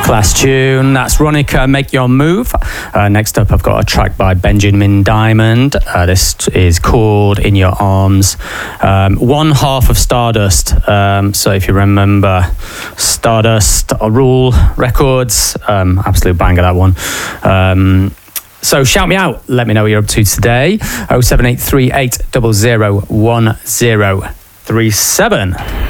Class tune, that's Ronica, Make Your Move. Next up, I've got a track by Benjamin Diamond. This is called In Your Arms. One half of Stardust. So if you remember Stardust, Rule Records, absolute banger, that one. So shout me out. Let me know what you're up to today. 07838001037.